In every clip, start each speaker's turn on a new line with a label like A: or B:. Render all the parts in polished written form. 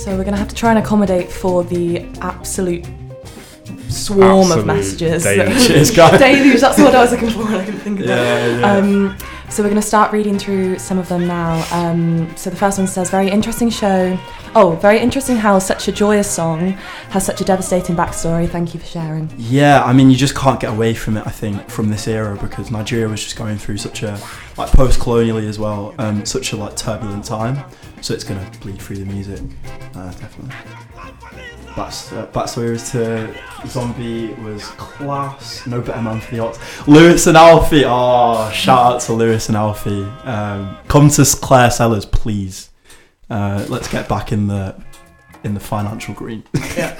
A: So we're going to have to try and accommodate for the absolute swarm of messages. Deluge, that's what I was looking for and I couldn't think of it. So we're going to start reading through some of them now. So the first one says, very interesting show. Oh, very interesting how such a joyous song has such a devastating backstory. Thank you for sharing.
B: Yeah, I mean, you just can't get away from it, I think, from this era, because Nigeria was just going through such a, like, post-colonially as well, such a, like, turbulent time. So it's going to bleed through the music, definitely. Backstory to Zombie was class. No better man for the odds. Lewis and Alfie. Oh, shout out to Lewis and Alfie. Come to Claire Sellers, please. Let's get back in the financial green.
A: Yeah.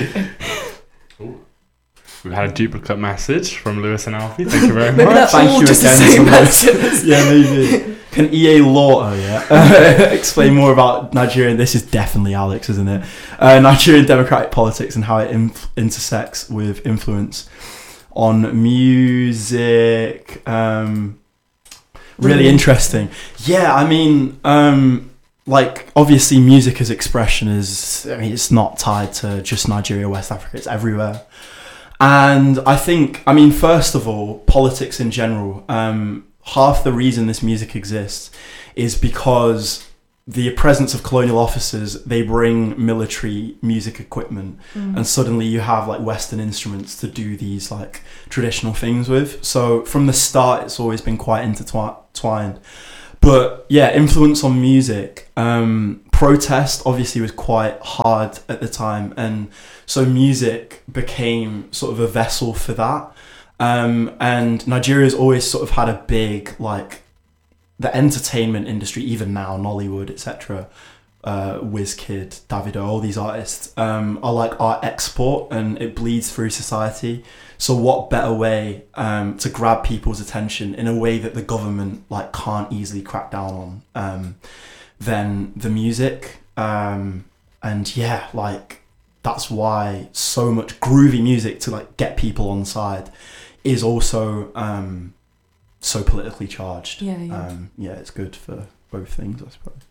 C: We've had a duplicate message from Lewis and Alfie. Thank you very much.
B: Thank you again so much. Yeah, maybe. Can EA Law, explain more about Nigerian? This is definitely Alex, isn't it? Nigerian democratic politics and how it intersects with influence on music. Really interesting. Yeah, I mean, like, obviously music as expression is, I mean, it's not tied to just Nigeria, West Africa, it's everywhere. And I think, I mean, first of all, politics in general, half the reason this music exists is because the presence of colonial officers, they bring military music equipment, and suddenly you have like Western instruments to do these like traditional things with. So from the start, it's always been quite intertwined. But yeah, influence on music. Protest obviously was quite hard at the time, and so music became sort of a vessel for that. And Nigeria's always sort of had a big, like, the entertainment industry, even now, Nollywood, etc., Wizkid, Davido, all these artists are like art export, and it bleeds through society. So what better way to grab people's attention in a way that the government like can't easily crack down on than the music? And yeah, like, that's why so much groovy music to like get people on side is also so politically charged.
A: Yeah,
B: it's good for both things, I suppose.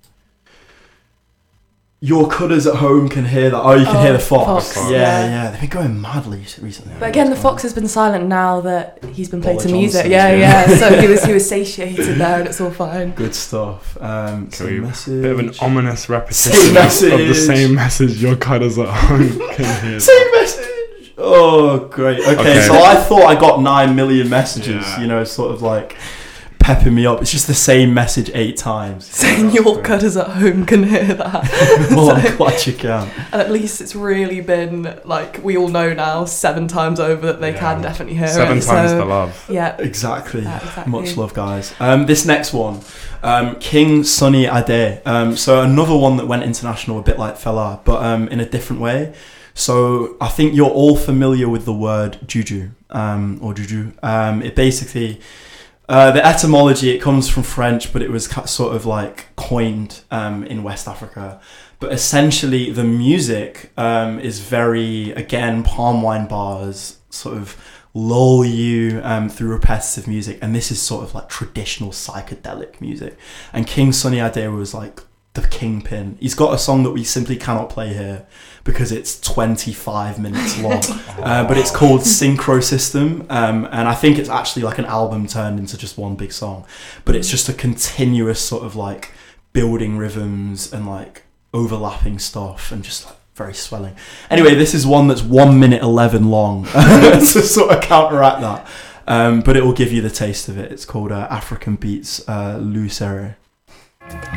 B: Your cudders at home can hear that. Oh, you can hear the fox. Yeah. They've been going madly recently.
A: But again, the fox has been silent now that he's been played to music. Yeah. So he was satiated there, and it's all fine.
B: Good stuff. Same message.
C: Bit of an ominous repetition of the same message. Your cudders at home can hear.
B: Same message. Oh, great. Okay, so I thought I got 9 million messages. You know, sort of like pepping me up. It's just the same message 8 times.
A: Saying your cudders at home can hear that.
B: Well, I'm glad you can.
A: And at least it's really been, like, we all know now 7 times over that they can definitely hear
C: 7 times the love.
A: Yeah.
B: Exactly. Much love, guys. This next one, King Sunny Ade. So another one that went international, a bit like Fela, but in a different way. So I think you're all familiar with the word juju, or juju. It basically... the etymology, it comes from French, but it was sort of like coined in West Africa. But essentially, the music is very, again, palm wine bars, sort of lull you through repetitive music. And this is sort of like traditional psychedelic music. And King Sunny Ade was like the kingpin. He's got a song that we simply cannot play here because it's 25 minutes long, but it's called Synchro System, and I think it's actually like an album turned into just one big song, but it's just a continuous sort of like building rhythms and like overlapping stuff and just like very swelling. Anyway, this is one that's 1 minute 11 long to sort of counteract that, but it will give you the taste of it. It's called African Beats Lucere.